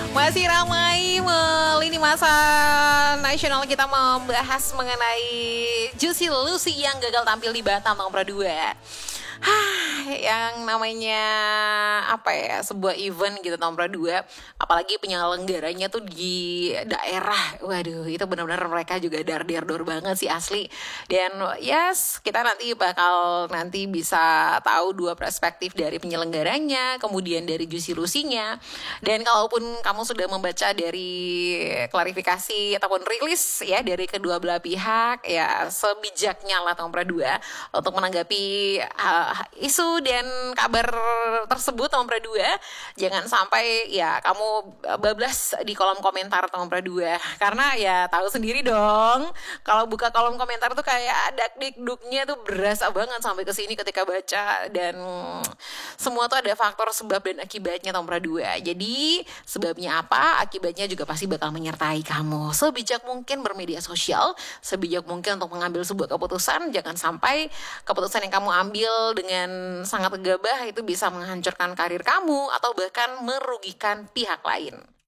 Masih ramai lini masa nasional kita membahas mengenai Juicy Lucy yang gagal tampil di Batam nomor 2. Yang namanya apa ya, sebuah event gitu nomor 2, apalagi penyelenggaranya tuh di daerah. Waduh, itu benar-benar mereka juga dar-dar-dor banget sih asli. Dan yes, kita nanti bisa tahu dua perspektif dari penyelenggaranya, kemudian dari Juicy Lucy-nya. Dan kalaupun kamu sudah membaca dari klarifikasi ataupun rilis ya dari kedua belah pihak, ya sebijaknya lah nomor 2 untuk menanggapi isu dan kabar tersebut nomor 2. Jangan sampai ya kamu bablas di kolom komentar nomor 2, karena ya tahu sendiri dong, kalau buka kolom komentar tuh kayak dak-dikduknya tuh berasa banget sampai ke sini ketika baca. Dan semua tuh ada faktor sebab dan akibatnya nomor 2. Jadi sebabnya apa, akibatnya juga pasti bakal menyertai kamu. Sebijak mungkin bermedia sosial, sebijak mungkin untuk mengambil sebuah keputusan. Jangan sampai keputusan yang kamu ambil dengan sangat gegabah itu bisa menghancurkan karir kamu atau bahkan merugikan pihak lain.